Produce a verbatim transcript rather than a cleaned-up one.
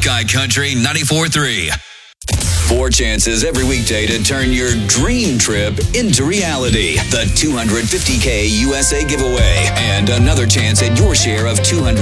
Buckeye Country ninety-four point three. Four chances every weekday to turn your dream trip into reality. The two hundred fifty K U S A giveaway. And another chance at your share of two hundred